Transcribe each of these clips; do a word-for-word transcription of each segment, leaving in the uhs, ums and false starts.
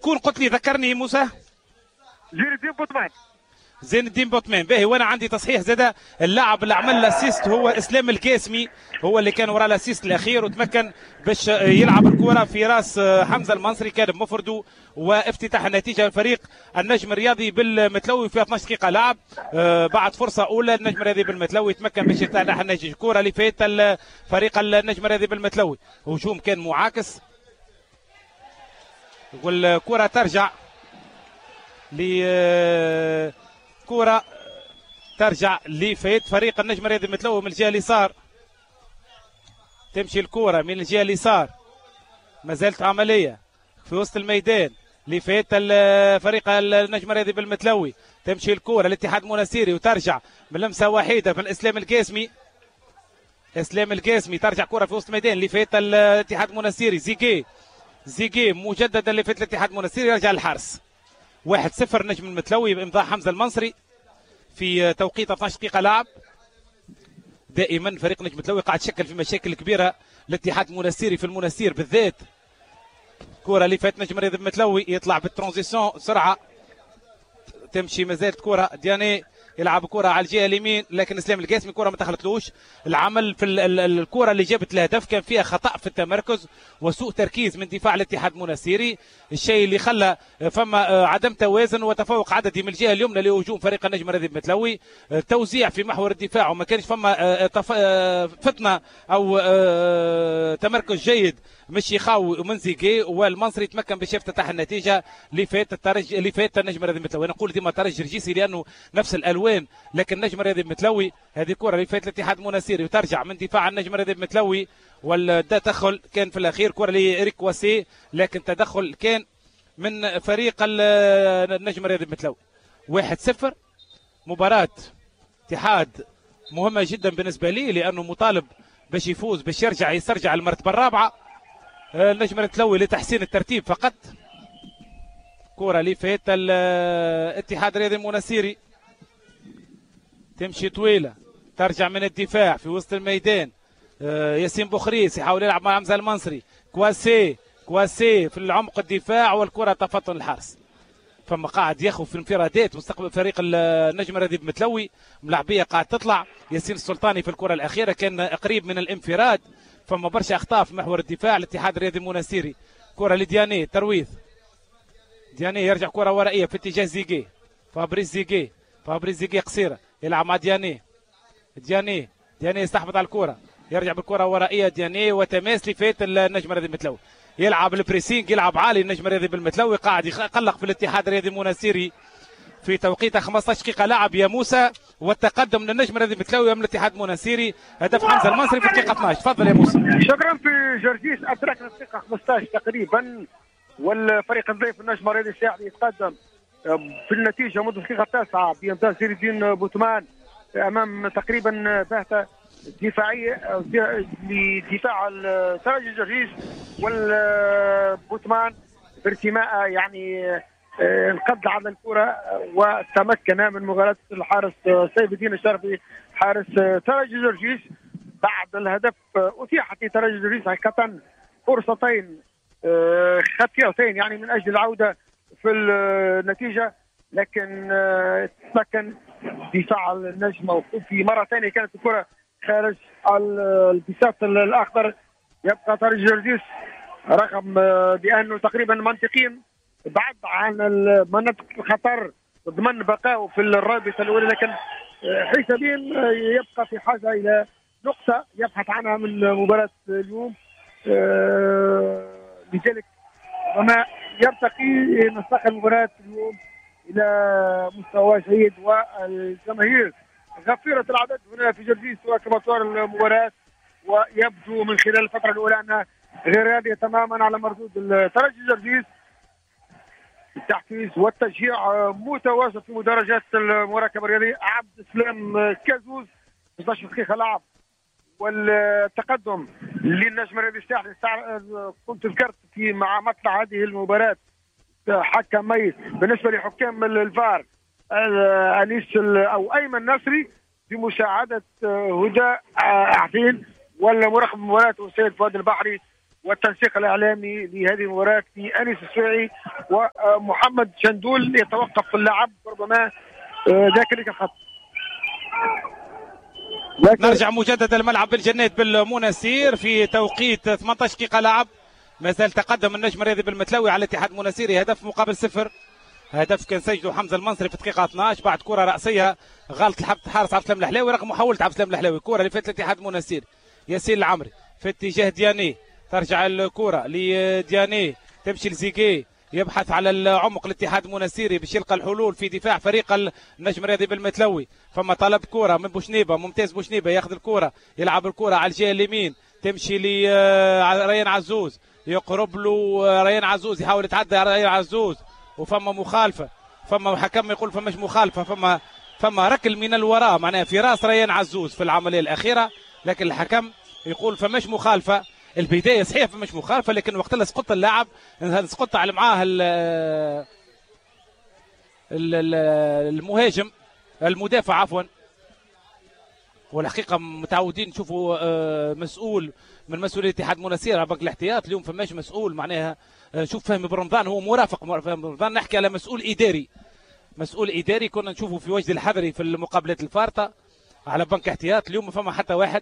شكون قلت لي ذكرني موسى؟ زين الدين بوتمان. زين الدين بوتمان. باهي، وانا عندي تصحيح زاد، اللاعب اللي عمل الاسيست هو اسلام القاسمي، هو اللي كان وراء الاسيست الاخير وتمكن باش يلعب الكره في راس حمزه المنصري كان بمفرده، وافتتاح النتيجه الفريق النجم الرياضي بالمتلوي في اثناش دقيقه لعب. آه بعد فرصه اولى النجم الرياضي بالمتلوي تمكن باش يفتتح النتيجه. الكره اللي فات فريق النجم الرياضي بالمتلوي، هجوم كان معاكس والكره ترجع ل كرة ترجع لفيت فريق النجم الرياضي المتلوي من الجهه اليسار. تمشي الكرة من الجهه اليسار، ما زالت عمليه في وسط الميدان لفيت فريق النجم الرياضي بالمتلوي. تمشي الكرة الاتحاد المناسيري وترجع من لمسه وحيده من اسلام القاسمي. اسلام القاسمي ترجع كرة في وسط الميدان لفيت الاتحاد المناسيري. زيجي زيجي مجددا لفيت الاتحاد المناسيري، يرجع الحارس. واحد صفر نجم المتلوي بامضاء حمزه المنصري في توقيت اثناش دقيقه لعب. دائما فريق نجم المتلوي قاعد يشكل في مشاكل كبيره الاتحاد المناسيري، في المناسير بالذات. كره اللي فات نجم الرياضي المتلوي يطلع بالترانزيسيون سرعه، تمشي مازالت كره دياني يلعب كره على الجهه اليمين، لكن اسلام القاسمي كره ما دخلتلوش. العمل في الكره اللي جابت الهدف كان فيها خطا في التمركز وسوء تركيز من دفاع الاتحاد المناسيري، الشيء اللي خلى فما عدم توازن وتفوق عددي من الجهه اليمنى لهجوم فريق النجم الرياضي المتلوي. توزيع في محور الدفاع وما كانش فما فتنه او تمركز جيد مش يخاوي ومن زيكي، والمنصري تمكن باش يفتتح النتيجه لفات الترجي لفات النجم الرياضي المتلوي. نقول ديما ترجي رجيسي لانه نفس الالوان، لكن النجم الرياضي المتلوي هذه كره اللي فات الاتحاد المناسيري وترجع من دفاع النجم الرياضي المتلوي، والتدخل كان في الاخير كره لإريك واسي، لكن تدخل كان من فريق النجم الرياضي المتلوي. واحد صفر مباراه اتحاد مهمه جدا بالنسبه لي، لانه مطالب باش يفوز باش يرجع يسترجع المرتبه الرابعه. النجم المتلوي لتحسين الترتيب فقط. كره اللي فات الاتحاد الرياضي المناسيري تمشي طويله، ترجع من الدفاع في وسط الميدان. ياسين بوخريس يحاول يلعب مع حمزه المنصري. كواسي كواسي في العمق الدفاع والكره تفطن الحارس. فما قاعد ياخذ في انفرادات مستقبل فريق النجم الرياضي المتلوي، ملاعبيه قاعد تطلع. ياسين السلطاني في الكره الاخيره كان قريب من الانفراد، فما برشا اخطاء في محور الدفاع الاتحاد الرياضي المناسيري. كره لدياني ترويض، دياني يرجع كره ورائيه في اتجاه زيجي. فابريس زيجي فابريس زيجي قصيره يلعب مع دياني. دياني دياني يستحفظ على الكره، يرجع بالكره ورائيه دياني وتماس لفات النجم الرياضي المتلوي. يلعب البريسينج، يلعب عالي النجم الرياضي بالمتلوي، قاعد يقلق في الاتحاد الرياضي المناسيري في توقيت خمسطاش دقيقه لعب يا موسى، والتقدم للنجم الرياضي المتلوي من الاتحاد المناسيري. هدف حمزه المنصري في الدقيقه اثناش. تفضل يا موسى. شكرا. في جرجيس ادركنا الدقيقه خمسطاش تقريبا، والفريق الضيف النجم الرياضي الساحلي يتقدم في النتيجه منذ الدقيقه التاسعه بامتاز زين الدين بوتمان امام تقريبا باهته دفاعيه لدفاع الترجي جرجيس، والبوتمان بارتماء يعني انقض على الكره وتمكن من مغالطه الحارس سيف الدين الشرفي حارس ترجي جرجيس. بعد الهدف اتيحت لترجي جرجيس حقيقه فرصتين خطيرتين يعني من اجل العوده في النتيجه، لكن تمكن دفاع النجم في مره ثانيه كانت الكره خارج البساط الاخضر. يبقى ترجي جرجيس رغم بانه تقريبا منطقيا بعد عن مناطق الخطر ضمن بقائه في الرابطه الاولى، لكن حسابيا يبقى في حاجه الى نقطه يبحث عنها من مباراه اليوم. لذلك وما يرتقي نستقبل مباراه اليوم الى مستوى جيد، والجماهير غفيره العدد هنا في جرجيس وكما ترى المباراه، ويبدو من خلال الفتره الاولى انها غير راضيه تماما على مردود الترجي جرجيس. التحفيز والتشجيع متواجد في مدرجات المراكبه الرياضيه. عبد السلام كازوز ستة عشر دقيقه لعب، والتقدم للنجم الرياضي الساحلي. كنت ذكرت في مع مطلع هذه المباراه حكمي بالنسبه لحكام الفار انيس او ايمن نصري بمساعده هدى عفين، والمراقب المباراه السيد فؤاد البحري، والتنسيق الاعلامي لهذه المباراه في انيس السويعي ومحمد شندول يتوقف اللعب ربما ذاك الخط. نرجع مجددا الملعب بالجنات بالمناسير في توقيت ثمانية عشر دقيقة لعب. ما زال تقدم النجم الرياضي بالمتلوي على الاتحاد المناسيري هدف مقابل صفر. هدف كان سجله حمزه المنصري في الدقيقة اثناش بعد كرة رأسية غلط الحارس عبد السلام الحلاوي رغم محاولة عبد السلام الحلاوي. الكرة اللي فاتت الاتحاد المناسيري ياسين العمري في اتجاه دياني، ترجع الكرة لدياني تمشي لزيكي يبحث على العمق الاتحاد المناسيري باش يلقى الحلول في دفاع فريق النجم الرياضي بالمتلوي. فما طلب كرة من بوشنيبة، ممتاز بوشنيبة ياخذ الكرة يلعب الكرة على الجهة اليمين تمشي لريان عزوز، يقرب له ريان عزوز يحاول يتعدى على ريان عزوز وفما مخالفة، فما حكم يقول فماش مخالفة، فما فما ركل من الوراء معناها في راس ريان عزوز في العملية الأخيرة، لكن الحكم يقول فماش مخالفة. البداية صحيح فماش مخالفة، لكن وقت اللي سقط اللاعب سقط على معاه المهاجم المدافع عفوا. والحقيقة متعودين نشوفوا مسؤول من مسؤولية الاتحاد المناسير على بنك الاحتياط، اليوم فماش مسؤول معناها. شوف فهمي برمضان هو مرافق فهمي برمضان، نحكي على مسؤول إداري، مسؤول إداري كنا نشوفه في وجد الحذري في المقابلات الفارطة على بنك احتياط، اليوم ما فما حتى واحد.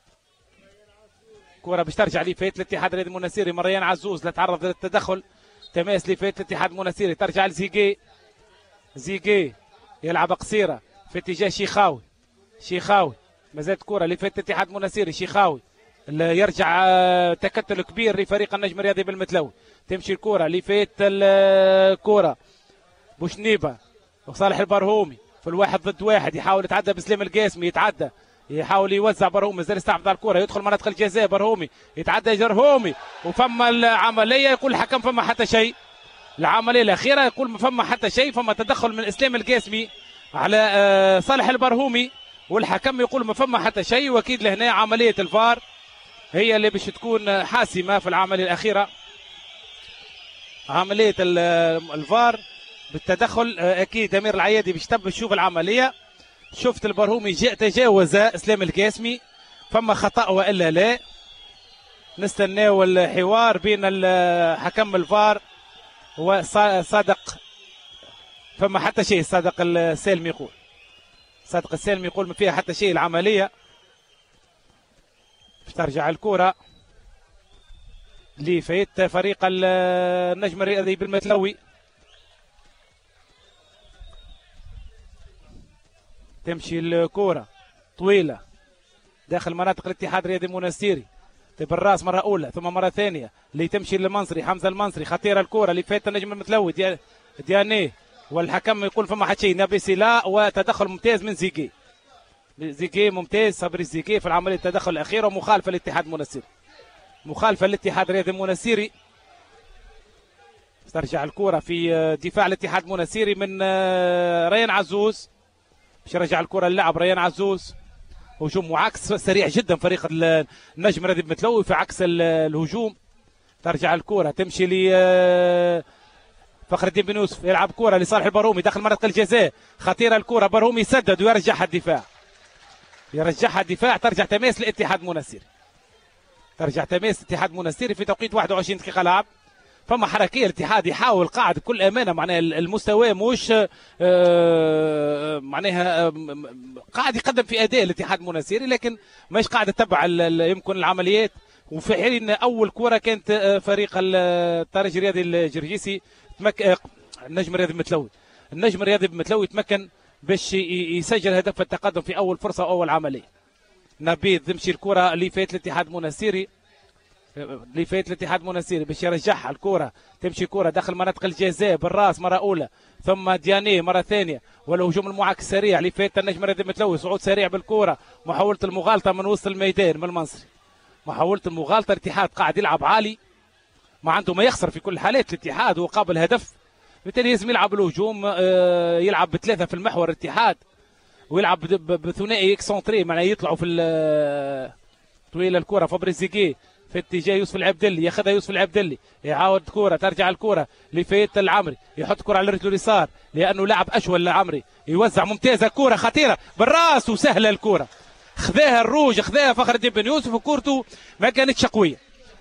كرة باش ترجع لي فات الاتحاد الرياضي المناسيري، مريان عزوز لا تعرض للتدخل، تماس لي فات الاتحاد المناسيري، ترجع لزيجي، زيجي يلعب قصيرة في اتجاه شيخاوي، شيخاوي مازالت كرة اللي فات الاتحاد المناسيري، شيخاوي يرجع تكتل كبير لفريق النجم الرياضي بالمتلوي، تمشي الكرة اللي فات الكرة بوشنيبة وصالح البرهومي في الواحد ضد واحد يحاول يتعدى بسلام القاسمي، يتعدى يحاول يوزع برهومي مازال يستعبد على الكرة، يدخل مناطق الجزاء برهومي يتعدى جرهومي وفما العملية يقول الحكم فما حتى شيء. العملية الأخيرة يقول ما فما حتى شيء، فما تدخل من اسلام القاسمي على صالح البرهومي والحكم يقول ما فما حتى شيء. واكيد لهنا عملية الفار هي اللي باش تكون حاسمة في العملية الأخيرة، عملية الفار بالتدخل. أكيد أمير العيادي باش تبش تشوف العملية. شفت البرهومي تجاوز اسلام القاسمي، فما خطأ والا لا؟ نستناو الحوار بين حكم الفار وصادق. فما حتى شيء، صادق السالمي يقول، صادق السالمي يقول ما فيها حتى شيء العملية. باش ترجع الكرة لفايت فريق النجم الرياضي بالمتلوي، تمشي الكرة طويلة داخل مناطق الاتحاد الرياضي المناسيري بالراس مرة أولى ثم مرة ثانية اللي تمشي للمنصري، حمزة المنصري خطيرة الكرة اللي فات النجم المتلوي دي دياني والحكم يقول فما حتى شيء، نبي سلاء وتدخل ممتاز من زيكي، زيكي ممتاز صبري زيكي في العملية التدخل الأخيرة ومخالفة للاتحاد المناسيري، مخالفة للاتحاد الرياضي المناسيري. ترجع الكرة في دفاع الاتحاد المناسيري من ريان عزوز، باش يرجع الكرة للاعب ريان عزوز. هجوم معاكس سريع جدا فريق النجم الرياضي بالمتلوي في عكس الهجوم. ترجع الكرة تمشي ل فخر الدين بن يوسف، يلعب كرة لصالح البرهومي داخل منطقة الجزاء، خطيرة الكرة، برهومي يسدد ويرجعها الدفاع، يرجعها الدفاع. ترجع تماس للاتحاد المناسيري، ترجع تماس الاتحاد المناسيري في توقيت واحد وعشرين دقيقة لعب. فما حركيه الاتحاد يحاول قاعد بكل امانه، معناها المستوى مش آه معناها آه قاعد يقدم في اداء الاتحاد المناسيري، لكن مش قاعد يتبع يمكن العمليات. وفي حين اول كره كانت فريق الترجي الرياضي الجرجيسي تمك... النجم الرياضي المتلوي، النجم الرياضي المتلوي تمكن باش يسجل هدف التقدم في اول فرصه واول عمليه. نبيذ تمشي الكره اللي فات الاتحاد المناسيري، اللي فات الاتحاد المناسيري باش يرجعها الكره، تمشي كره داخل مناطق الجزاء بالراس مره اولى ثم دياني مره ثانيه، والهجوم المعاكس السريع اللي فات النجم الرياضي المتلوي، صعود سريع بالكره، محاوله المغالطه من وسط الميدان من المنصري، محاوله المغالطه. الاتحاد قاعد يلعب عالي، ما عنده ما يخسر في كل الحالات الاتحاد، وقابل هدف، بالتالي لازم يلعب الهجوم، يلعب بثلاثه في المحور الاتحاد ويلعب بثنائي اكسونتري، معناه يطلعوا في طويله الكره. فابريزيكي في اتجاه يوسف العبدلي، ياخذها يوسف العبدلي، يعاود كرة، ترجع الكرة لفايت العمري، يحط كرة على رجله اليسار لأنه لاعب أشول العمري، يوزع ممتازة، كرة خطيرة بالراس وسهلة الكرة، خذاها الروج، خذاها فخر الدين بن يوسف، وكورته ما كانتش قوية،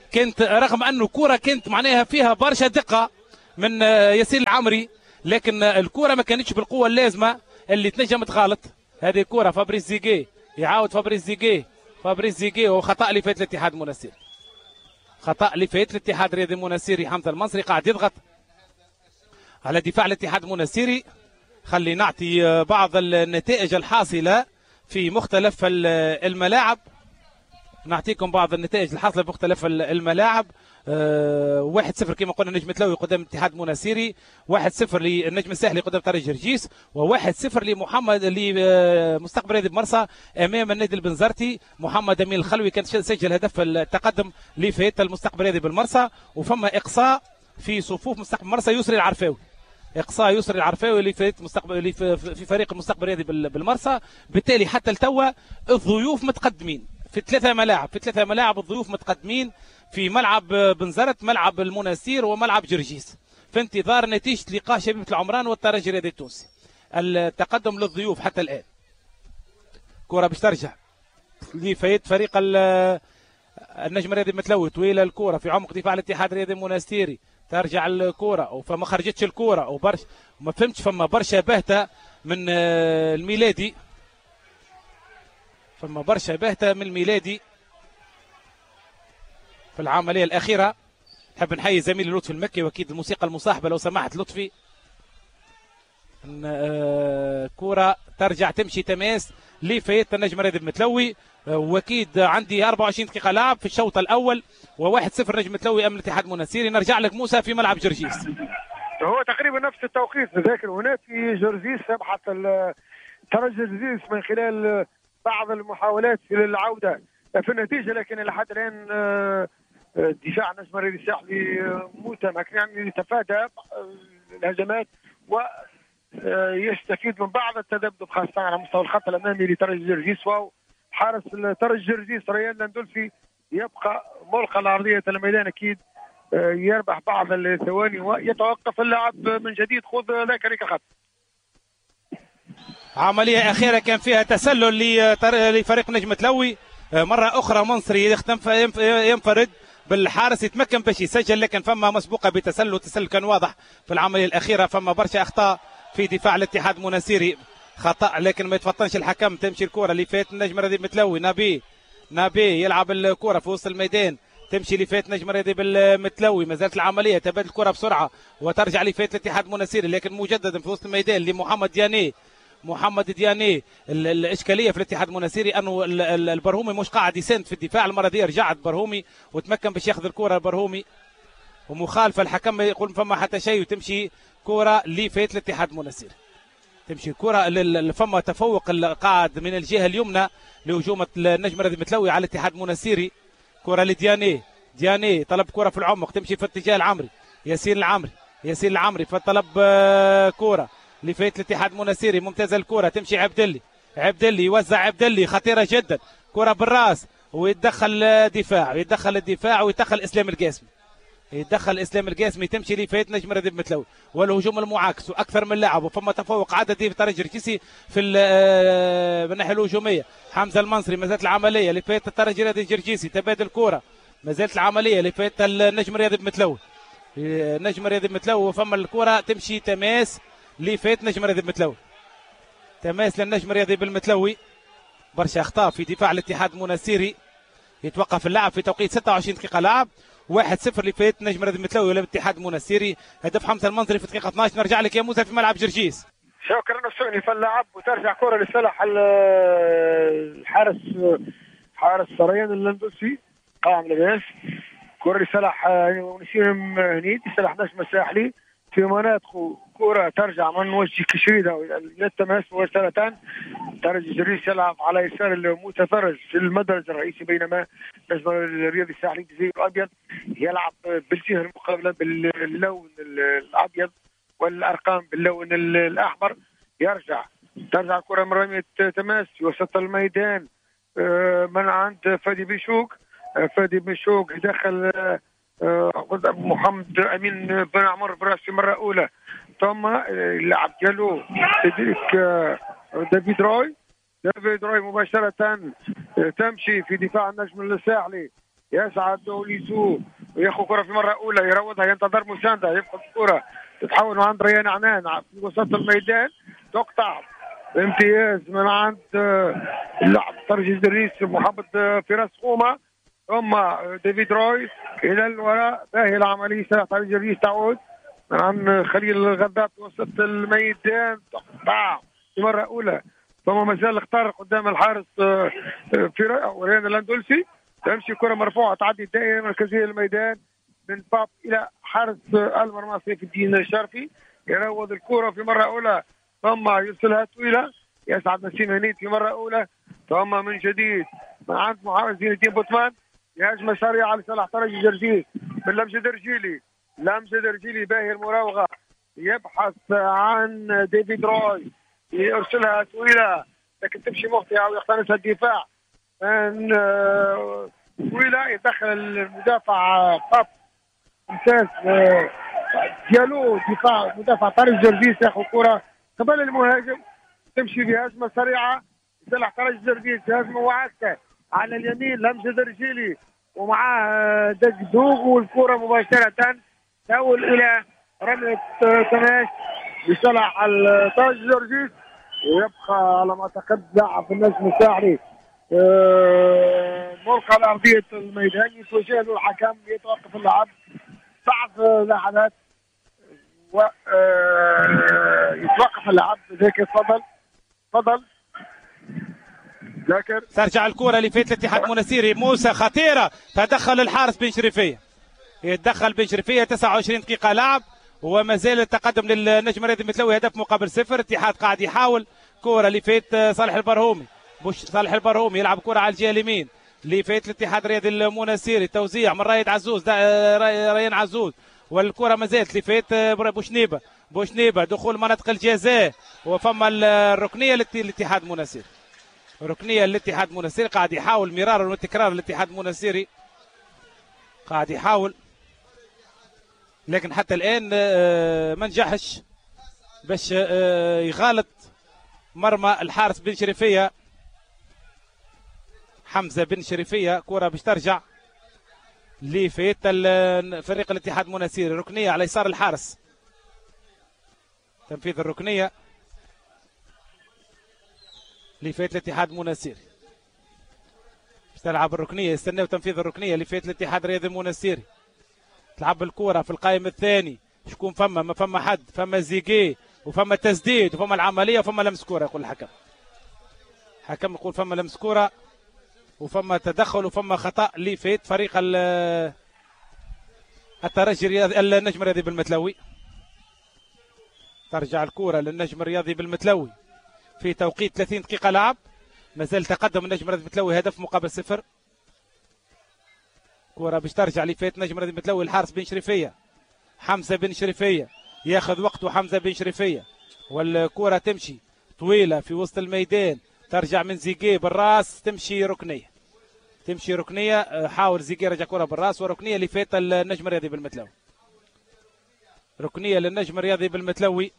كانت رغم انه كوره كانت معناها فيها برشا دقه من ياسين العمري، لكن الكوره ما كانتش بالقوه اللازمه اللي تنجم تغلط. هذه كوره فابريس زيغي يعاود فابريس زيغي فابريس زيغي وخطا اللي فات الاتحاد المنستيري، خطا اللي فات الاتحاد الرياضي المنستيري. حمزه المنصري قاعد يضغط على دفاع الاتحاد المنستيري. خلي نعطي بعض النتائج الحاصله في مختلف الملاعب، نعطيكم بعض النتائج الحاصله في مختلف الملاعب. أه واحد صفر كما قلنا نجم تلوي قدام الاتحاد المنستيري، واحد صفر للنجم الساحلي قدام طارق جرجيس، وواحد صفر لمحمد لمستقبل رياضي بمرسى امام النادي البنزرتي. محمد امين الخلوي كان سجل هدف التقدم لفئه المستقبل رياضي بالمرسى. وفما اقصاء في صفوف مستقبل مرسى يسري العرفاوي، اقصاء يسري العرفاوي اللي في مستقبل اللي في فريق المستقبل الرياضي بالمرسى. بالتالي حتى لتوا الضيوف متقدمين في ثلاثه ملاعب، في ثلاثه ملاعب الضيوف متقدمين في ملعب بنزرت، ملعب المنستير، وملعب جرجيس، في انتظار نتيجه لقاء شبيبه العمران والترجي الرياضي التونسي. التقدم للضيوف حتى الان. كره باش ترجع لفايت فريق النجم الرياضي المتلوي، طويله الكره في عمق دفاع الاتحاد الرياضي المنستيري، ترجع الكره وفما خرجتش الكره وبرش ما فهمتش، فما برشا باهته من الميلادي، فما برشا باهته من الميلادي في العمليه الاخيره. نحب نحيي زميلي لطفي المكي واكيد الموسيقى المصاحبه لو سمحت لطفي. كره ترجع تمشي تماس لفايت النجم الرياضي المتلوي، واكيد عندي أربعة وعشرين دقيقه لعب في الشوط الاول، وواحد صفر نجم متلوي امام الاتحاد المنستيري. نرجع لك موسى في ملعب جرجيس. هو تقريبا نفس التوقيت ذاكر هناك في جرجيس. يبحث ترجي جرجيس من خلال بعض المحاولات للعوده في النتيجه، لكن لحد الان دفاع النجم الرياضي الساحلي متمكن، يعني يتفادى الهجمات ويستفيد من بعض التذبذب خاصه على مستوى الخط الامامي لترجي جرجيس. وحارس ترجي جرجيس ريان لاندولفي يبقى ملقى على ارضيه الميدان، اكيد يربح بعض الثواني ويتوقف اللعب من جديد. خذ ذاك ريك خط. عمليه اخيره كان فيها تسلل لفريق نجم تلوي، مره اخرى منصري ينفرد بالحارس يتمكن باش يسجل، لكن فما مسبوقه بتسلل، التسلل كان واضح في العمليه الاخيره. فما برشا اخطاء في دفاع الاتحاد المنستيري، خطا لكن ما يتفطنش الحكم. تمشي الكره اللي فات النجم الرياضي المتلوي، نبي نبي يلعب الكره في وسط الميدان، تمشي لفات نجم الرياضي بالمتلوي. ما زالت العمليه، تبادل الكره بسرعه وترجع لفات الاتحاد المنستيري، لكن مجددا في وسط الميدان لمحمد دياني. محمد دياني الاشكاليه في الاتحاد المنستيري انه البرهومي مش قاعد يساند في الدفاع. المره دي رجعت برهومي وتمكن باش ياخذ الكره البرهومي، ومخالفه الحكم يقول فما حتى شيء، وتمشي كره لفات الاتحاد المنستيري. تمشي الكره فما تفوق القاعد من الجهه اليمنى لهجوم النجم الرياضي المتلوي على الاتحاد المنستيري. كره لدياني، دياني طلب كره في العمق، تمشي في اتجاه العمري، ياسين العمري، ياسين العمري فطلب كره لفايت الاتحاد المنستيري. ممتازه الكره، تمشي عبدلي، عبدلي يوزع، عبدلي خطيره جدا، كره بالراس ويتدخل دفاع، يتدخل الدفاع ويدخل اسلام القاسمي، يتدخل اسلام القاسمي. تمشي لفايت نجم الرياضي المتلوي والهجوم المعاكس واكثر من لاعب، وفما تفوق عددي في ترجي الجرجيسي في من الناحيه الهجوميه. حمزه المنصري ما زالت العمليه لفايت الترجي الرياضي الجرجيسي، تبادل كره، ما زالت العمليه لفايت النجم الرياضي المتلوي، النجم الرياضي المتلوي. وفما الكره تمشي تماس لفايت نجم الرياضي بالمتلوي، تماس للنجم الرياضي بالمتلوي. برشا اخطاء في دفاع الاتحاد المنستيري، يتوقف اللعب في توقيت ستة وعشرين دقيقه لعب. واحد صفر لفايت نجم الرياضي المتلوي ولا الاتحاد المنستيري. هدف حمزه المنصري في دقيقه اثناش. نرجع لك يا موسى في ملعب جرجيس. شكرا السوني في اللعب، وترجع كره لصالح الحارس حارس ريان اللاندوسي قائم لباس. كره لصالح نسيم هنيد لصالح نجم الساحلي في مناطقه. كرة ترجع من وجه كشريدة إلى التماس مباشرة. ترجي جريس يلعب على يسار المتفرج في المدرج الرئيسي، بينما نجم الرياضي الساحلي الجزيري الأبيض يلعب بالجهة المقابلة باللون الأبيض والأرقام باللون الأحمر. يرجع ترجع كرة من رمية تماس وسط الميدان من عند فادي بيشوك. فادي بيشوك يدخل محمد امين بن عمر براسي مره اولى، ثم لعب ديالو تدريك دافيد روي. دافيد روي مباشره تمشي في دفاع النجم الساحلي يسعد اوليسو وياخذ كره في مره اولى يروضها ينتظر مسانده يفقد الكره تتحول عند ريان عنان في وسط الميدان تقطع بامتياز من عند اللاعب ترجي الدريس محمد فراس قومه ثم ديفيد روي الى الوراء باهي العمليه ترجي الدريس تعود من عند خليل الغذاء في وسط الميدان تقطع في مره اولى ثم مازال اخترق قدام الحارس في ريان الاندلسي تمشي كره مرفوعه تعدي الدائره المركزيه للميدان من باب الى حارس المرمى سيف الدين الشرفي يروض الكره في مره اولى ثم يرسلها طويله يسعد نسيم هنيد في مره اولى ثم من جديد من عند محمد زين الدين بوتمان هجمه سريعه لصالح ترجي جرجيس من لمجه درجيلي لمجه درجيلي باهي المراوغه يبحث عن ديفيد روي يرسلها طويله لكن تمشي مخطئه ويقتنصها الدفاع من طويله يدخل المدافع باب ممتاز ديالو دفاع مدافع ترجي جرجيس ياخذ كره قبل المهاجم تمشي بهجمه سريعه يصلح ترجي جرجيس هجمه وعسكر على اليمين لمجه درجيلي ومعاه دقدوق والكره مباشره تحول الى رميه تماس لصالح ترجي جرجيس ويبقى على ما اعتقد لاعب النجم الساحلي ملقى على ارضيه الميدان يتوجه له الحكم يتوقف اللعب بعد لحظات و يتوقف اللعب لذلك تفضل تفضل لكن ترجع الكره لفيت الاتحاد المنستيري موسى خطيره تدخل الحارس بن شريفيه يتدخل بن شريفيه تسعة وعشرين دقيقه لعب وما زال التقدم للنجم الرياضي المتلوي هدف مقابل صفر. الاتحاد قاعد يحاول كره لفيت صالح البرهومي بوش صالح البرهومي يلعب كره على الجهه اليمين لفيت الاتحاد الرياضي المنستيري توزيع من رايد عزوز ريان عزوز والكره ما زالت لفيت بوشنيبه بوشنيبه دخول مناطق الجزاء وفما الركنيه للاتحاد المنستيري ركنيه للاتحاد المنستيري قاعد يحاول مرارا وتكرار الاتحاد المنستيري قاعد يحاول لكن حتى الان ما نجحش باش يغالط مرمى الحارس بن شريفيه حمزه بن شريفيه كره باش ترجع لفيت فريق الاتحاد المنستيري ركنيه على يسار الحارس تنفيذ الركنيه لفيت الاتحاد المنستيري باش تلعب الركنيه يستناو تنفيذ الركنيه لفيت الاتحاد الرياضي المنستيري تلعب الكره في القائم الثاني شكون فما ما فما حد فما زيجي وفما تسديد وفما العمليه وفما لمس كره يقول الحكم الحكم يقول فما لمس كره وفما تدخل وفما خطا لفيت فريق الترجي الرياضي النجم الرياضي بالمتلوي ترجع الكره للنجم الرياضي بالمتلوي في توقيت ثلاثين دقيقه لعب مازال تقدم النجم الرياضي بالمتلوي هدف مقابل صفر. كره باش ترجع لفيت نجم الرياضي بالمتلوي الحارس بن شريفيه حمزه بن شريفيه ياخذ وقته حمزه بن شريفيه والكره تمشي طويله في وسط الميدان ترجع من زيجي بالراس تمشي ركنيه تمشي ركنيه حاول زيجي يرجع كره بالراس وركنيه لفيت النجم الرياضي بالمتلوي ركنيه للنجم الرياضي بالمتلوي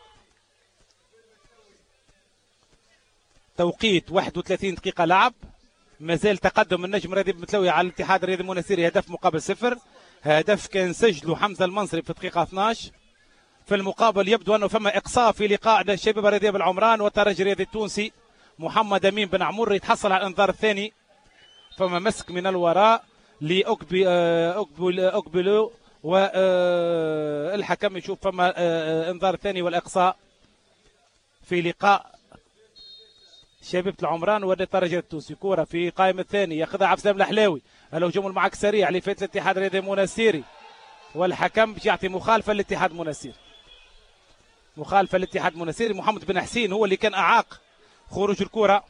توقيت واحد وثلاثين دقيقه لعب مازال تقدم النجم الرياضي بالمتلوي على الاتحاد الرياضي المنستيري هدف مقابل صفر. هدف كان سجله حمزه المنصري في الدقيقه اثناش. في المقابل يبدو انه فما اقصاء في لقاء الشباب الرياضي بالعمران والترجي الرياضي التونسي محمد امين بن عمور يتحصل على الانذار الثاني فما مسك من الوراء لاقبل اقبلوا والحكم يشوف فما انذار ثاني والاقصاء في لقاء شبيبة العمران والترجي التونسي. كرة في قائم الثاني ياخذها عبد السلام الحلاوي الهجوم المعاك سريع لفيت الاتحاد الرياضي المنستيري والحكم باش يعطي مخالفه للاتحاد المنستيري مخالفه للاتحاد المنستيري محمد بن حسين هو اللي كان اعاق خروج الكرة.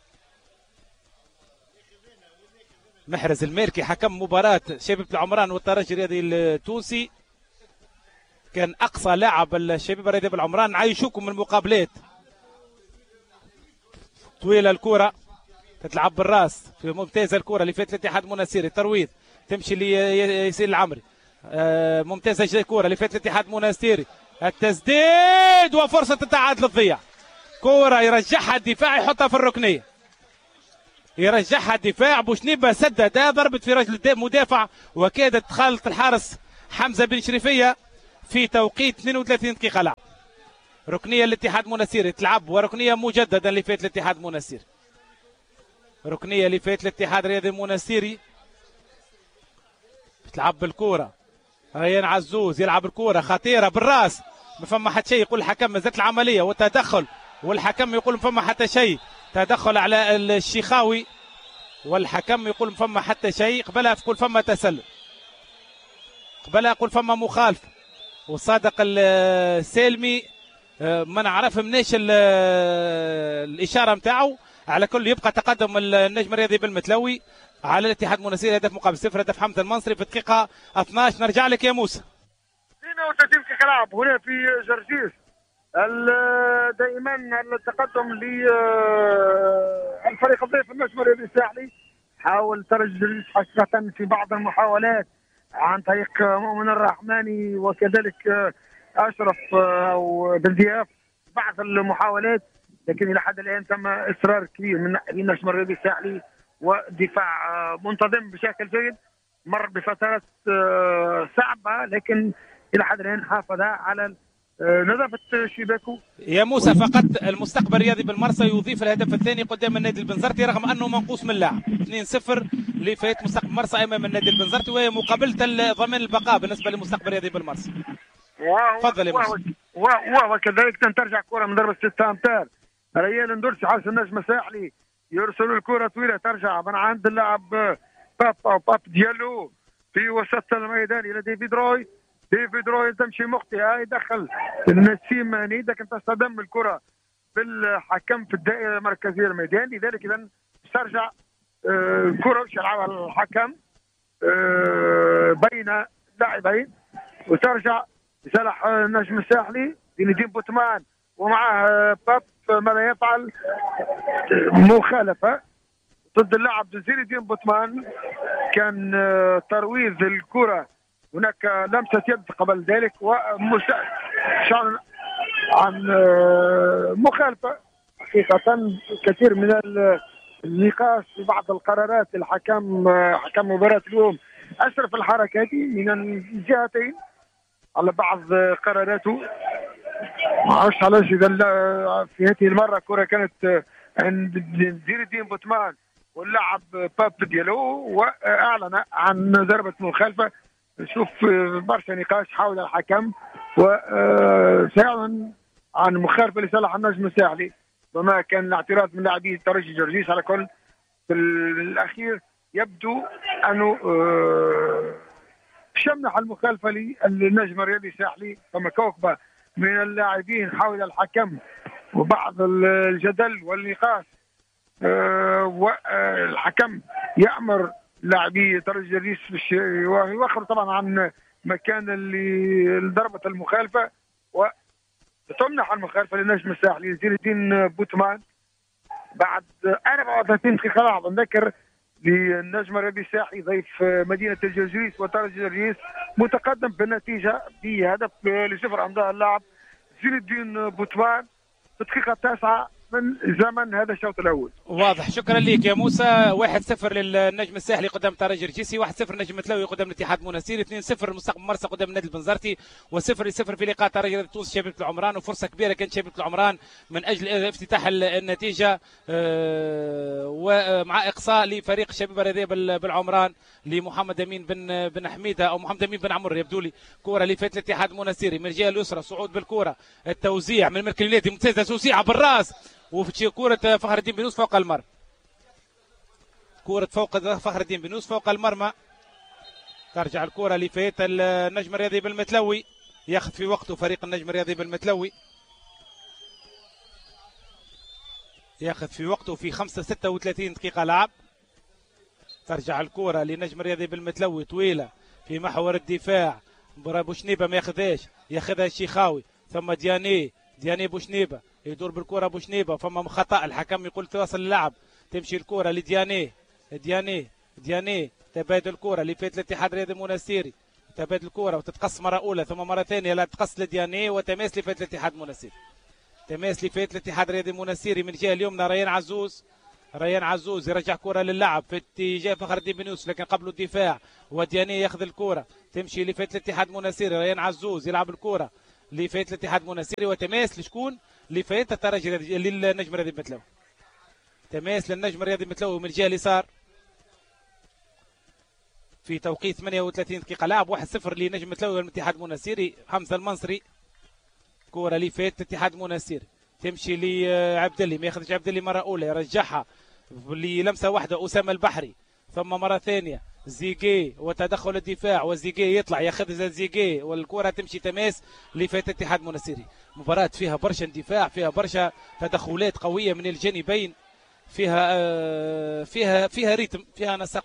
محرز الميركي حكم مباراة شبيبة العمران والترجي الرياضي التونسي كان اقصى لاعب الشبيبة الرياضي بالعمران عايشوكم من المقابلات. طويله الكره تتلعب بالراس في ممتازه الكره اللي فاتت الاتحاد المنستيري الترويض تمشي لياسين العمري ممتازه الكره اللي فاتت الاتحاد المنستيري التسديد وفرصه التعادل تضيع كره يرجعها الدفاع يحطها في الركنيه يرجعها الدفاع. بوشنيبه سدد ضربت في رجل مدافع وكادت تخالط الحارس حمزه بن شريفيه في توقيت اثنين وثلاثين دقيقه لعب. ركنيه الاتحاد مناسيري تلعب، وركنيه مجددا اللي فات الاتحاد مناسيري. ركنيه اللي فات الاتحاد الرياضي المناسيري. تلعب بالكوره ريان عزوز يلعب الكوره خطيره بالراس، ما فما حتى شيء. يقول الحكم مازالت العمليه والتدخل، والحكم يقول ما فما حتى شيء. تدخل على الشيخاوي والحكم يقول ما فما حتى شيء. قبلها يقول فما تسلل، قبلها يقول فما مخالفه. وصادق السالمي ما نعرف مناش الاشاره نتاعو. على كل يبقى تقدم النجم الرياضي بالمتلوي على الاتحاد المناسيري هدف مقابل صفر. هدف حمزه المنصري في الدقيقه اثناش. نرجع لك يا موسى. اثنين وثلاثين دقيقه لعب هنا في جرجيس. دائما التقدم للفريق الضيف النجم الرياضي الساحلي. حاول ترجي جرجيس حقيقه في بعض المحاولات عن طريق مؤمن الرحماني وكذلك اشرف او بن ضياف بعض المحاولات، لكن الى حد الان تم اصرار كبير من النجم الرياضي الساحلي ودفاع منتظم بشكل جيد. مر بفترات صعبه لكن الى حد الان حافظ على نظافه شباكه. يا موسى فقط المستقبل الرياضي بالمرسى يضيف الهدف الثاني قدام النادي البنزرتي رغم انه منقوص من لاعب. اثنين صفر لفريق مستقبل مرسى امام النادي البنزرتي، وهي مقابله ضمان البقاء بالنسبه للمستقبل الرياضي بالمرسى. تفضل يا موسى. وهو كذلك ترجع كره من ضربه ستة امتار. ريال ندرسي حارس النجم الساحلي يرسل الكره طويله ترجع من عند اللاعب باب او باب ديالو في وسط الميدان الى ديفيد روي. ديفيد روي تمشي مخطئه يدخل النسيم ماني لكن تصطدم الكره بالحكم في الدائره المركزيه للميدان. لذلك اذا ترجع الكره مش يلعبها الحكم بين لاعبين وترجع لصالح النجم الساحلي. زين الدين بوتمان ومعه باب ماذا يفعل؟ مخالفه ضد اللاعب زين الدين بوتمان. كان ترويض الكره، هناك لمسه يد قبل ذلك ومساعد عن مخالفه. حقيقه كثير من النقاش في بعض القرارات الحكم حكم مباراه اليوم اسرف الحركات من الجهتين على بعض قراراته. ما اعرفش علاش اذا في هذه المره الكره كانت عند زين الدين بوتمان واللاعب باب ديالو واعلن عن ضربه مخالفه. نشوف برشا نقاش حول الحكم وسيعلن عن مخالفه لصالح النجم الساحلي، وما كان الاعتراض من لاعبي ترجي جرجيس. على كل في الاخير يبدو انه شمنح المخالفه للنجم الرياضي الساحلي. فما كوكبه من اللاعبين حول الحكم وبعض الجدل والنقاش، والحكم يامر لاعبي ترجي جرجيس يوخروا طبعا عن مكان اللي ضربه المخالفه، وتمنح المخالفه للنجم الساحلي زين الدين بوتمان بعد أربعة وثلاثين دقيقه لعب. نذكر للنجم الرياضي الساحلي ضيف مدينه الجرجيس وترجي جرجيس متقدم بالنتيجه بهدف لصفر امضاء اللاعب زين الدين بوتمان في الدقيقه التاسعه من زمن هذا الشوط الاول. واضح. شكرا لك يا موسى. واحد صفر للنجم الساحلي قدام ترجي جرجيسي، واحد صفر نجم متلوي قدام الاتحاد مناسيري، اثنين صفر المستقبل مرسى قدام النادي البنزرتي، وصفر لصفر في لقاء ترجي تونس شبيبه العمران. وفرصه كبيره كانت شبيبه العمران من اجل افتتاح النتيجه ومع اقصاء لفريق شبيبه الرياضيه بالعمران لمحمد امين بن بن حميده او محمد امين بن عمر يبدو لي. كوره اللي فاتت الاتحاد المناسيري من الجهه اليسرى، صعود بالكوره، التوزيع من المركليناتي ممتازه، توزيعه بالراس وفي كورة فخر الدين بنوس فوق المرمى. كورة فوق فخر الدين بنوس فوق المرمى. ترجع الكورة لفيت النجم الرياضي بالمتلوي، ياخذ في وقته فريق النجم الرياضي بالمتلوي، ياخذ في وقته في خمسة ستة وثلاثين دقيقة لعب. ترجع الكورة للنجم الرياضي بالمتلوي طويلة في محور الدفاع. بوشنيبة ما ياخذهاش، ياخذها الشيخاوي ثم دياني دياني بوشنيبة يدور بالكره بوشنيبه. فما خطا الحكم يقول تواصل اللعب، تمشي الكره لدياني دياني دياني تبادل الكره اللي فات الاتحاد الرياضي المناسيري، تبادل الكره وتتقص مره اولى ثم مره ثانيه لا تقص لدياني، وتماس اللي فات الاتحاد المناسيري، تماس اللي فات الاتحاد الرياضي المناسيري من الجهه اليمنى ريان عزوز ريان عزوز يرجع كرة للعب في اتجاه فخر الدين بن يوسف، لكن قبله الدفاع ودياني ياخذ الكرة تمشي لفات الاتحاد مناسيري. ريان عزوز يلعب الكرة لفات الاتحاد مناسيري وتماس لشكون؟ لفات الترجي للنجم الرياضي بمتلوي. تماس للنجم الرياضي بمتلوي من الجهة اليسار في توقيت ثمانية وثلاثين دقيقة. لعب واحد صفر لنجم متلوي والاتحاد مناسيري. حمزة المنصري كرة لفات الاتحاد مناسيري تمشي لعبد الله، ما ياخذش عبد الله مرة أولى يرجعها للمسة واحدة أسامة البحري، ثم مرة ثانية زيجي وتدخل الدفاع وزيجي يطلع ياخذها زيجي والكرة تمشي تماس لفات الاتحاد مناسيري. مباراة فيها برشا اندفاع، فيها برشا تدخلات قوية من الجانبين، فيها فيها فيها ريتم، فيها نسق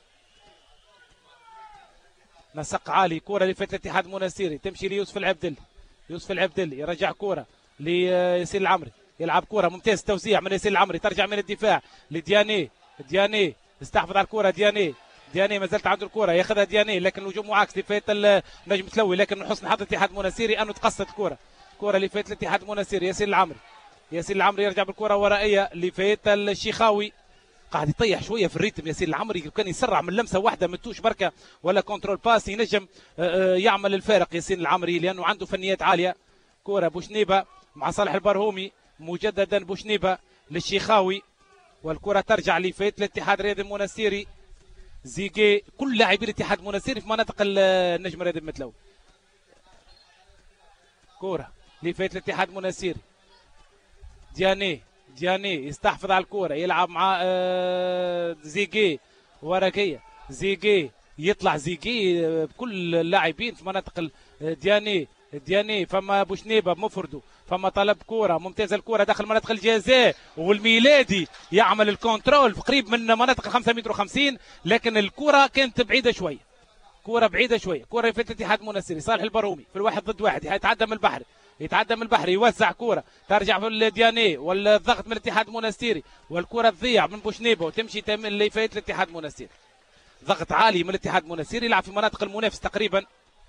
نسق عالي. كرة لفات الاتحاد مناسيري تمشي ليوسف العبدلي، يوسف العبدلي يرجع كرة لياسين العمري، يلعب كرة ممتاز توزيع من ياسين العمري، ترجع من الدفاع لدياني، دياني استحفظ على الكرة، دياني دياني ما زالت عنده الكرة ياخذها دياني، لكن الهجوم معاكس لفات النجم تلوي، لكن من حسن حظ الاتحاد مناسيري انه تقصت كرة. كرة لفات الاتحاد مناسيري ياسين العمري، ياسين العمري يرجع بالكرة ورائية لفات الشيخاوي، قاعد يطيح شويه في الريتم ياسين العمري، كان يسرع من لمسه واحده من توش بركه ولا كنترول باس ينجم يعمل الفارق ياسين العمري لانه عنده فنيات عاليه. كره بوشنيبه مع صالح البرهومي، مجددا بوشنيبه للشيخاوي والكره ترجع لفات الاتحاد الرياضي المناسيري. زيجي كل لاعبي الاتحاد المناسيري في مناطق النجم الرياضي المتلوي. كره لفات الاتحاد المناسيري، دياني دياني يستحفظ على الكرة يلعب مع زيجي ورقية، زيجي يطلع زيجي بكل اللاعبين في مناطق دياني دياني فما بوشنيبة بمفرده، فما طلب كرة ممتازة، الكرة داخل مناطق الجزاء والميلادي يعمل الكنترول قريب من مناطق خمسة متر وخمسين، لكن الكرة كانت بعيدة شوية، كرة بعيدة شوية. كرة في الاتحاد المناسيري صالح البرهومي في الواحد ضد واحد يتعدى من البحري، يتعدى من البحري يوزع كرة ترجع في الدياني والضغط من الاتحاد المناسيري والكرة تضيع من بوشنيبه وتمشي تم اللي فات الاتحاد المناسيري. ضغط عالي من الاتحاد المناسيري يلعب في مناطق المنافس تقريبا،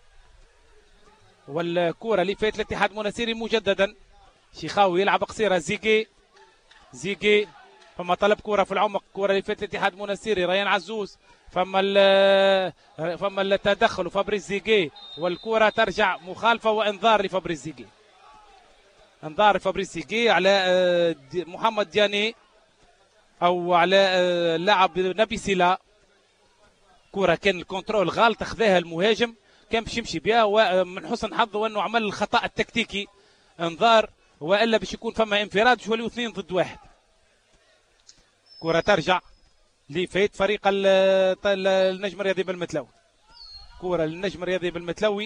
والكرة اللي فات الاتحاد المناسيري مجددا. شيخاوي يلعب قصيرة زيجي زيجي فما طلب كرة في العمق، كرة اللي فات الاتحاد المناسيري ريان عزوز، فما فما التدخل وفابريز زيجي والكرة ترجع مخالفة وانذار لفابريز زيجي، انذار فابريز زيجي على محمد دياني او على اللاعب نبي سيلا. كرة كان الكنترول غلط اخذها المهاجم كان باش يمشي بها، ومن حسن حظه انه عمل الخطأ التكتيكي انذار، والا باش يكون فما انفراد باش يوليو اثنين ضد واحد. كرة ترجع لفايت فريق النجم الرياضي بالمتلوي، كرة للنجم الرياضي بالمتلوي،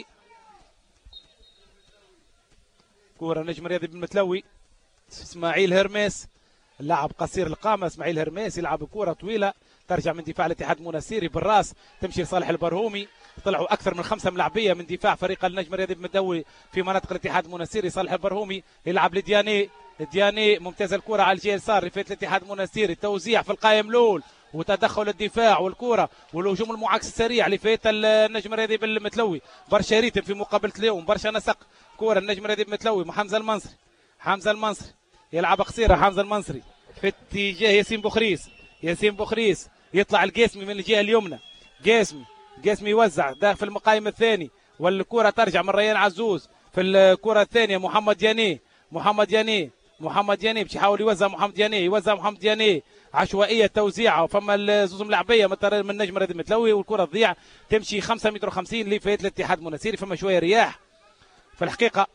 كرة النجم الرياضي بالمتلوي. اسماعيل هرماس اللاعب قصير القامة، اسماعيل هرماس يلعب كرة طويلة ترجع من دفاع الاتحاد المناسيري بالراس تمشي لصالح البرهومي. طلعوا اكثر من خمسه ملاعبيه من دفاع فريق النجم الرياضي بالمتلوي في مناطق الاتحاد المناسيري. صالح البرهومي يلعب لدياني، دياني ممتازه الكره على الجهه اليسار رفات الاتحاد المناسيري، توزيع في القائم الاول وتدخل الدفاع والكره والهجوم المعاكس السريع لفات النجم الرياضي بالمتلوي. برشا ريتم في مقابله اليوم، برشا نسق. كره النجم الرياضي بالمتلوي حمزه المنصري، حمزه المنصري يلعب قصيره، حمزه المنصري في اتجاه ياسين بوخريس، ياسين بوخريس يطلع القاسمي من الجهه اليمنى، قاسمي قاسمي يوزع داخل المقايم الثاني والكره ترجع من ريان عزوز في الكره الثانيه. محمد ياني، محمد ياني محمد ياني باش يحاول يوزع، محمد ياني يوزع، محمد ياني عشوائيه توزيعه وفما الزوز ملعبيه من النجم الرياضي المتلوي والكره تضيع تمشي خمسة متر وخمسين لفايت الاتحاد المناسيري. فما شويه رياح في الحقيقه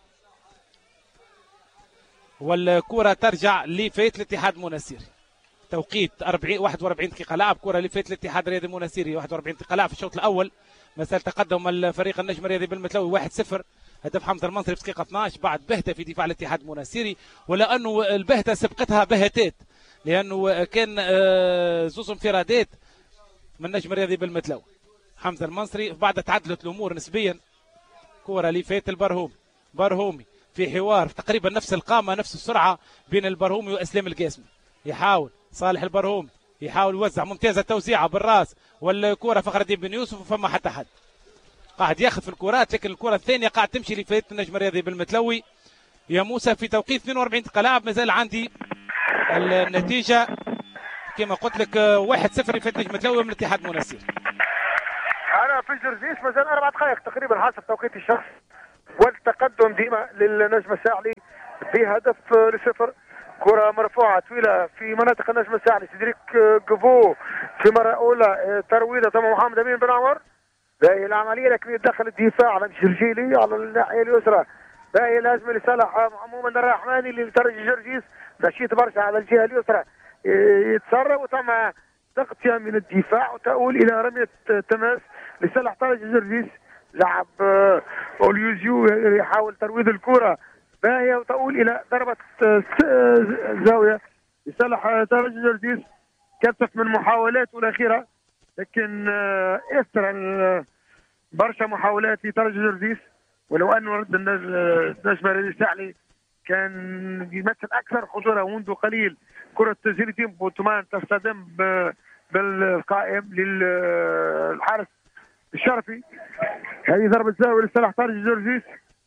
والكره ترجع لفايت الاتحاد المناسيري. توقيت أربعين واحد وأربعين دقيقة لعب، كرة لفات الاتحاد الرياضي المناسيري واحد وأربعين دقيقة لعب في الشوط الأول. مسألة تقدم الفريق النجم الرياضي بالمتلوي واحد صفر، هدف حمزة المنصري في دقيقة اثناعش بعد بهتة في دفاع الاتحاد المناسيري، ولا أنه البهتة سبقتها بهتات لأنه كان زوز انفرادات من النجم الرياضي بالمتلوي. حمزة المنصري بعد تعدلت الأمور نسبيا. كرة لفات البرهومي، برهومي في حوار في تقريبا نفس القامة نفس السرعة بين البرهومي وأسلام القاسمي، يحاول صالح البرهومي يحاول يوزع، ممتازه التوزيعه بالراس والكره فخر الدين بن يوسف وفما حتى حد قاعد ياخذ في الكرات، لكن الكره الثانيه قاعد تمشي لفايت النجم الرياضي بالمتلوي. يا موسى في توقيت اثنين وأربعين دقيقه لاعب مازال عندي النتيجه كما قلت لك واحد صفر يفيد نجم متلوي من الاتحاد المنستير. انا في جرجيس مازال اربع دقائق تقريبا حسب توقيت الشخص، والتقدم ديما للنجم الساحلي بهدف لصفر. كرة مرفوعة طويلة في مناطق النجم الساحلي، سيدريك جوفو في مرة أولى ترويضة تم محمد أمين بن عمر. باهي العملية لكن يدخل الدفاع على الجرجيلي على الناحية اليسرى. باهي الهجمة لصالح مؤمن الرحماني اللي ترجي جرجيس نشيط برشا على الجهة اليسرى، يتسرب وتم تغطية من الدفاع وتؤول إلى رمية تماس لصالح ترجي جرجيس. لعب أوليوزيو يحاول ترويض الكرة باهية وتؤول إلى ضربة زاوية لصالح ترجي جرجيس. كثف من محاولاته الأخيرة لكن اثر برشا محاولات لترجي جرجيس، ولو أنه رد النجم الساحلي كان يمثل أكثر خطورة. منذ قليل كرة زينتين بوتمان تصطدم بالقائم للحارس الشرفي. هذه ضربة زاوية لصالح ترجي جرجيس.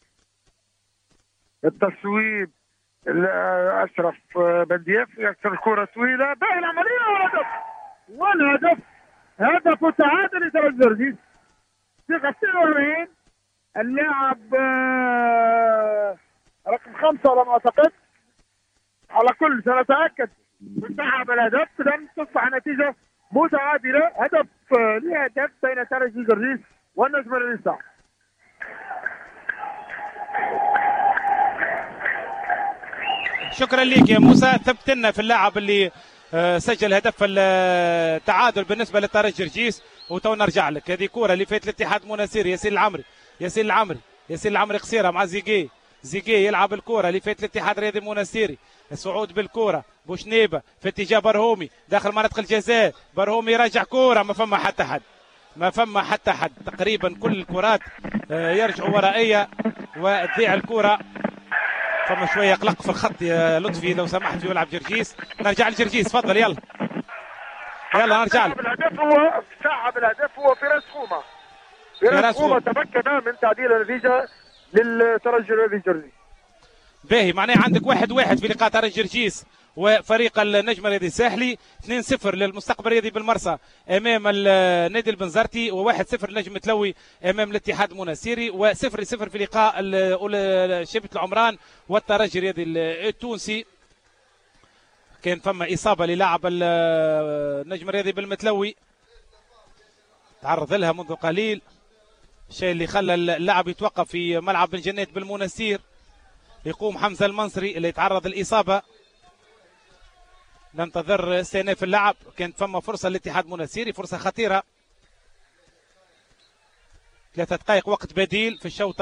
التصويب أشرف بنديف يكسر الكرة طويلة باهي العملية والهدف والهدف هدف التعادل لترجي جرجيس في ستة وأربعين. اللاعب رقم خمسة على ما أعتقد، على كل سنتأكد من صاحب الهدف، إذن تصبح النتيجة متعادلة، هدف لهدف بين ترجي جرجيس والنجم الرياضي. شكرا لك يا موسى، ثبت لنا في اللاعب اللي سجل هدف التعادل بالنسبه لترجي جرجيس. وتو نرجع لك هذه كوره اللي فات الاتحاد مناسير. ياسين العمري ياسين العمري ياسين العمري قصيره مع زيجي زيجي يلعب الكوره اللي فات الاتحاد الرياضي المناسيري. الصعود بالكوره بوشنيبه في اتجاه برهومي داخل منطقه الجزاء. برهومي يرجع كوره ما فما حتى حد ما فما حتى حد تقريبا كل الكرات يرجعوا ورائيه وتضيع الكوره. فما شويه قلق في الخط يا لطفي لو سمحت في يلعب جرجيس. نرجع لجرجيس تفضل يلا يلا نرجع له. الهدف هو صاحب الهدف هو فراس خومه. فراس خومه تمكن من تعديل النتيجه للترجي الرياضي جرجيس. باهي معناه عندك واحد واحد في لقاء ترجي جرجيس وفريق النجم الرياضي الساحلي. اثنين صفر للمستقبل الرياضي بالمرسى امام النادي البنزرتي، وواحد صفر نجم متلوي امام الاتحاد المناسيري، وصفر صفر في لقاء شبة العمران والترجي الرياضي التونسي. كان فما اصابه للاعب النجم الرياضي بالمتلوي تعرض لها منذ قليل، الشيء اللي خلى اللاعب يتوقف في ملعب بن جنات بالمناسير. يقوم حمزه المنصري اللي يتعرض الاصابه. ننتظر استئناف اللعب. كانت فما فرصه للاتحاد المناسيري، فرصه خطيره. ثلاثة دقائق وقت بديل في الشوط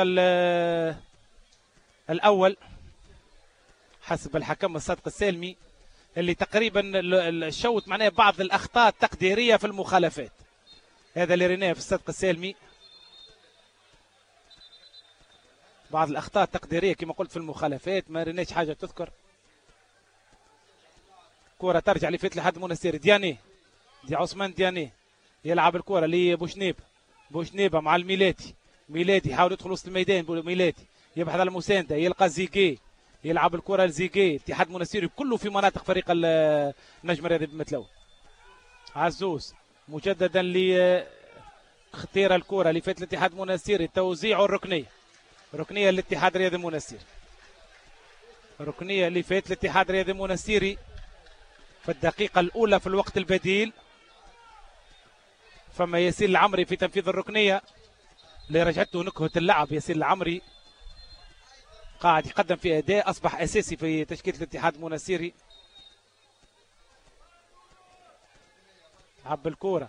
الاول حسب الحكم الصادق السالمي، اللي تقريبا الشوط معناه بعض الاخطاء التقديريه في المخالفات. هذا اللي ريناه في الصادق السالمي، بعض الاخطاء التقديريه كما قلت في المخالفات، ما ريناش حاجه تذكر. كرة ترجع لفيت لحد مناسير. دياني دي عثمان دياني يلعب الكرة لبوشنيب بوشنيبه مع الميلادي. ميلادي يحاول يدخل وسط الميدان. ميلادي يبحث على المسانده، يلقى زيجي يلعب الكرة لزيجي. اتحاد مناسيري كله في مناطق فريق النجم الرياضي بمتلوي. عزوز مجددا لاختيار الكرة لفيت الاتحاد مناسيري. توزيع الركنيه ركنيه للاتحاد الرياضي المناسيري. ركنيه لفيت الاتحاد الرياضي المناسيري في الدقيقة الأولى في الوقت البديل. فما ياسين العمري في تنفيذ الركنية اللي رجعته نكهة اللعب. ياسين العمري قاعد يقدم في أداء أصبح أساسي في تشكيلة الاتحاد المناسيري. عب الكورة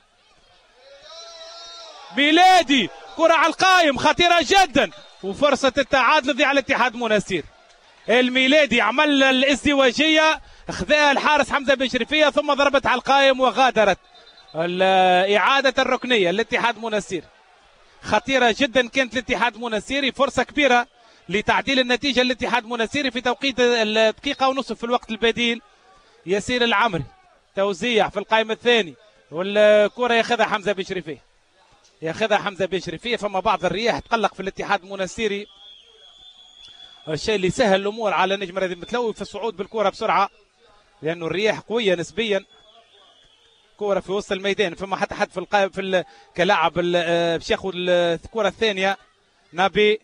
ميلادي، كرة على القايم خطيرة جدا، وفرصة التعادل تضيع على الاتحاد المناسيري. الميلادي عمل الازدواجية، خذاها الحارس حمزه بن شريفيه ثم ضربت على القائم وغادرت إعادة الركنية للاتحاد المناسيري. خطيرة جدا كانت الاتحاد المناسيري، فرصة كبيرة لتعديل النتيجة للاتحاد المناسيري في توقيت الدقيقة ونصف في الوقت البديل. ياسين العمري توزيع في القائم الثاني والكرة ياخذها حمزة بن شريفيه ياخذها حمزة بن شريفيه. فما بعض الرياح تقلق في الاتحاد المناسيري، الشيء اللي سهل الأمور على نجم الرياضي المتلوي في الصعود بالكرة بسرعة، لأنه الرياح قوية نسبيا كرة في وسط الميدان، فما حتى حد في القائم في ال... كلاعب ال... باش ياخذ الكرة الثانية. نبي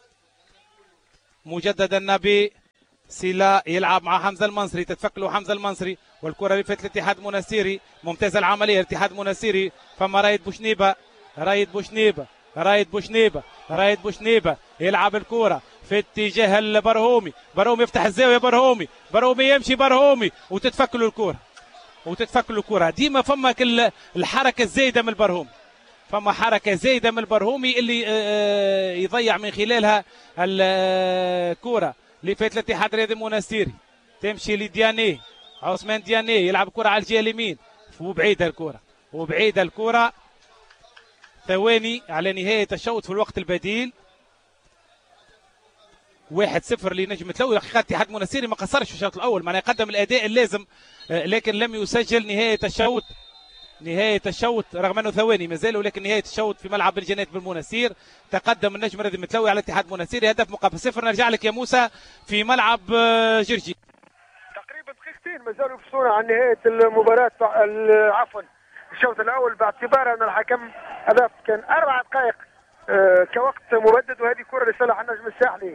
مجددا، نبي سيلا يلعب مع حمزة المنصري، تتفك له حمزة المنصري، والكرة اللي فاتت الاتحاد المنستيري. ممتازة العملية الاتحاد المنستيري. فما رايد بوشنيبة، رايد بوشنيبة، رايد بوشنيبة، رايد بوشنيبة يلعب الكرة في اتجاه البرهومي. برهومي يفتح الزاوية، برهومي برهومي يمشي، برهومي وتتفك له الكرة، وتتفك له الكرة. ديما فما الحركة الزايدة من البرهومي، فما حركة زايدة من البرهومي اللي يضيع من خلالها الكرة اللي فاتت الاتحاد الرياضي المنستيري. تمشي لدياني، عثمان دياني يلعب الكرة على الجهة اليمين، وبعيدة الكرة، وبعيدة الكرة. ثواني على نهاية الشوط في الوقت البديل. واحد صفر لنجم متلوي. حقيقة الاتحاد المنستيري ما قصرش في الشوط الأول، معناه قدم الأداء اللازم، لكن لم يسجل نهاية الشوط. نهاية الشوط رغم أنه ثواني مازال، ولكن نهاية الشوط في ملعب الجنات بالمنستير. تقدم النجم الرياضي المتلوي على الاتحاد المنستيري هدف مقابل صفر. نرجع لك يا موسى في ملعب جرجي. تقريبا دقيقتين مازالوا يفصلون عن نهاية المباراة، عفوا الشوط الأول، باعتبار أن الحكم هدف كان أربع دقائق كوقت مبدد، وهذه كرة لصالح النجم الساحلي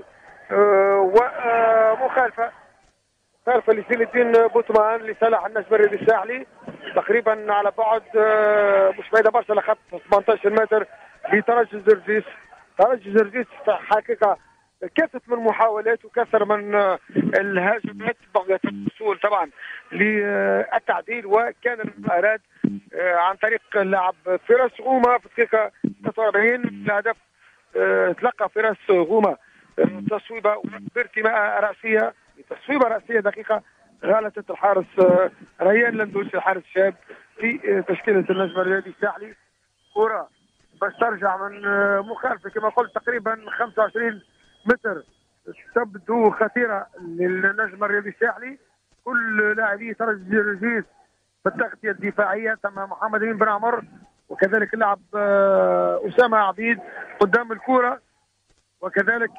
ومخالفة مخالفة لزين الدين بوتمان لصالح النجم الرياضي الساحلي، تقريبا على بعد مش بعيدة برشا لخط ثمانية عشر متر لترجي جرجيس. ترجي جرجيس حقيقة كثرة من المحاولات وكثر من الهجمات بغية الوصول طبعا للتعديل، وكان الاراد عن طريق اللاعب فراس غومه في الدقيقة ستة وأربعين الهدف. تلقى فراس غومه تصويبه بارتماء راسيه، تصويبه راسيه دقيقه غالطت الحارس ريان لندوسي الحارس الشاب في تشكيله النجم الرياضي الساحلي. كره باش ترجع من مخالفه كما قلت تقريبا خمسة وعشرين متر، تبدو خطيره للنجم الرياضي الساحلي. كل لاعبي ترجي جرجيس بالتغطيه الدفاعيه، ثم محمد امين بن عمر وكذلك اللاعب اسامه عبيد قدام الكره، وكذلك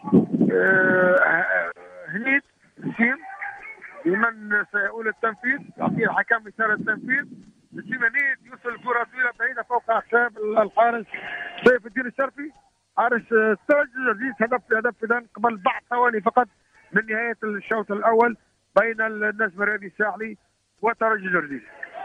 هنيد سيم لمن سيقول التنفيذ، يعطيه الحكم اشاره التنفيذ. سيم هنيد يوصل الكره طويله بعيده فوق احساب الحارس سيف الدين الشرفي حارس ترجي جرجيس. هدف هدف اذا قبل بعض ثواني فقط من نهايه الشوط الاول بين النجم الرياضي الساحلي وترجي جرجيس.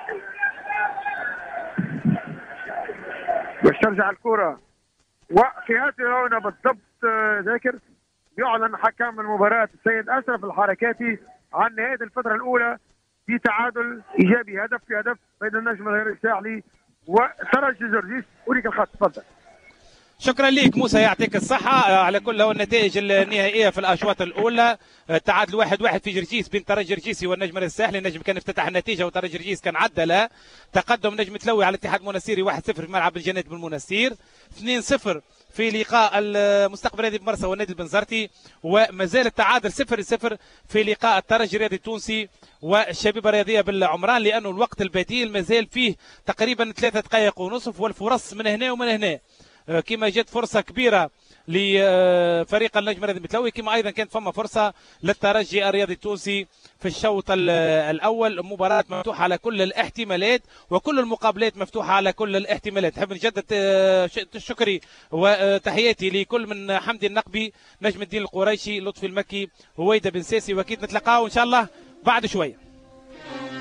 باش ترجع الكره، وفي هذه الهونه بالضبط ذاكر يعلن حكم المباراه السيد اشرف الحركاتي عن نهايه الفتره الاولى في تعادل ايجابي هدف في هدف بين النجم الرياضي الساحلي وترجي جرجيس. اريك الخط، تفضل. شكرا لك موسى، يعطيك الصحة على كل النتائج النهائية في الأشواط الأولى. تعادل واحد واحد في جرجيس بين ترجي جرجيسي والنجم الساحلي. النجم كان افتتح النتيجة وترجي جرجيس كان عدلها. تقدم نجم تلوي على الاتحاد المنستيري واحد صفر في ملعب الجنات بالمنستير، اثنين صفر في لقاء المستقبل الرياضي بمرسى والنادي البنزرتي، وما زال التعادل صفر صفر في لقاء الترجي الرياضي التونسي والشبيبه الرياضيه بالعمران، لانه الوقت البديل ما زال فيه تقريبا ثلاثة دقائق ونصف، والفرص من هنا ومن هنا. كما جت فرصه كبيره لفريق النجم الرياضي المتلوي، كما ايضا كانت فما فرصه للترجي الرياضي التونسي في الشوط الاول. مباراه مفتوحه على كل الاحتمالات، وكل المقابلات مفتوحه على كل الاحتمالات. نحب نجدد شكري وتحياتي لكل من حمدي النقبي، نجم الدين القريشي، لطفي المكي، هويدا بن ساسي، واكيد نتلقاو ان شاء الله بعد شويه.